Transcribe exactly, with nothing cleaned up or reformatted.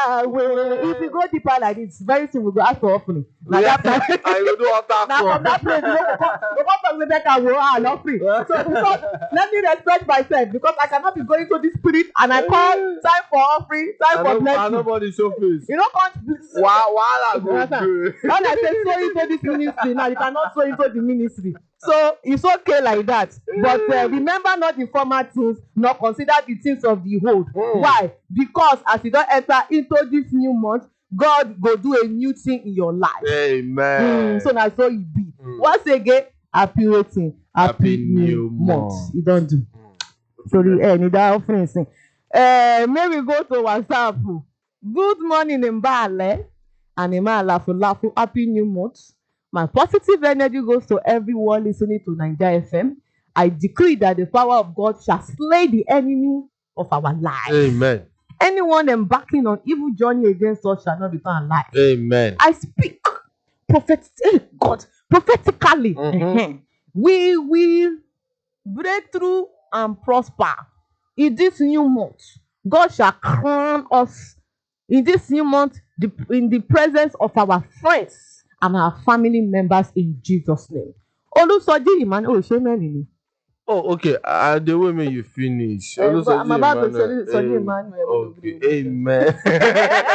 Yahweh. If you go deeper like this, very soon we go ask for offering. Now Yeah, that time, I will do all that now from that place, we go come we come talk say make I go ah not free. So because let me respect myself because I cannot be going to this spirit and I call time for offering, time And for no- and blessing. nobody show face. You know, can't. Why? Why I go Understand? do? When I say sow into this ministry now, you cannot sow into the ministry. So it's okay like that. But uh, remember not the former things, nor consider the things of the old. Mm. Why? Because as you don't enter into this new month, God go do a new thing in your life. Amen. Mm, so now so it be. Mm. Once again, happy waiting, happy, Happy new new month. month. You don't do. Mm. Sorry, eh, need that offering. sing. Eh, may we go to WhatsApp. Good morning, Mbale. And Imala for Lafu. Happy new month. My positive energy goes to everyone listening to Nigeria F M. I decree that the power of God shall slay the enemy of our lives. Amen. Anyone embarking on evil journey against us shall not return alive. Amen. I speak prophet, eh, God, prophetically. Mhm. We will break through and prosper in this new month. God shall crown us in this new month the, in the presence of our friends and our family members in Jesus' name. Olusoji Emmanuel Oshemeni. Oh, okay. Uh, the way may you finish. Eh, but I'm Olusoji about to Emmanuel. say Soji Am- Emmanuel. Okay. Amen.